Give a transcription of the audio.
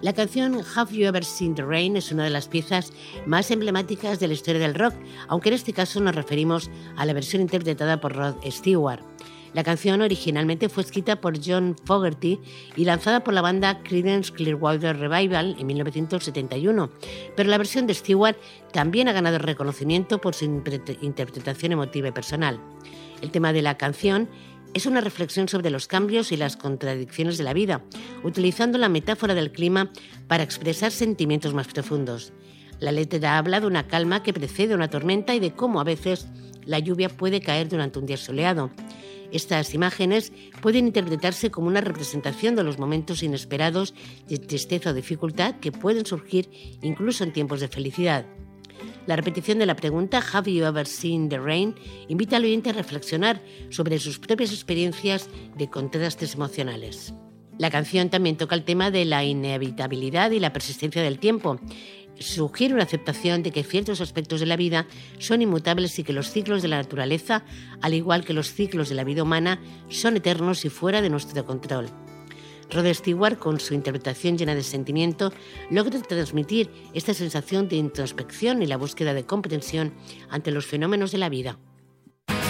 La canción Have You Ever Seen the Rain es una de las piezas más emblemáticas de la historia del rock, aunque en este caso nos referimos a la versión interpretada por Rod Stewart. La canción originalmente fue escrita por John Fogerty y lanzada por la banda Creedence Clearwater Revival en 1971, pero la versión de Stewart también ha ganado reconocimiento por su interpretación emotiva y personal. El tema de la canción es una reflexión sobre los cambios y las contradicciones de la vida, utilizando la metáfora del clima para expresar sentimientos más profundos. La letra habla de una calma que precede una tormenta y de cómo a veces la lluvia puede caer durante un día soleado. Estas imágenes pueden interpretarse como una representación de los momentos inesperados de tristeza o dificultad que pueden surgir incluso en tiempos de felicidad. La repetición de la pregunta ¿Have you ever seen the rain? Invita al oyente a reflexionar sobre sus propias experiencias de contrastes emocionales. La canción también toca el tema de la inevitabilidad y la persistencia del tiempo. Sugiere una aceptación de que ciertos aspectos de la vida son inmutables y que los ciclos de la naturaleza, al igual que los ciclos de la vida humana, son eternos y fuera de nuestro control. Rod Stewart, con su interpretación llena de sentimiento, logra transmitir esta sensación de introspección y la búsqueda de comprensión ante los fenómenos de la vida.